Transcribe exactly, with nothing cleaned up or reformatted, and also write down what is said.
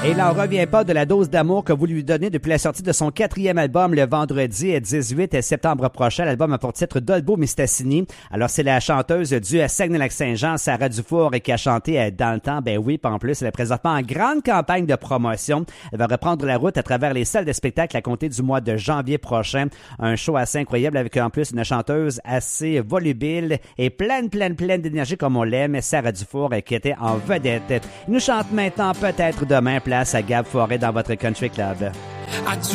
Et là, on revient pas de la dose d'amour que vous lui donnez depuis la sortie de son quatrième album le vendredi dix-huit septembre prochain. L'album a pour titre Dolbeau Mistassini. Alors, c'est la chanteuse du Saguenay-Lac-Saint-Jean, Sarah Dufour, qui a chanté dans le temps. Ben oui, puis en plus, elle est présentement en grande campagne de promotion. Elle va reprendre la route à travers les salles de spectacle à compter du mois de janvier prochain. Un show assez incroyable avec en plus une chanteuse assez volubile et pleine, pleine, pleine d'énergie comme on l'aime, Sarah Dufour, qui était en vedette. Il nous chante maintenant peut-être demain, place à Gab Forêt dans votre Country Club.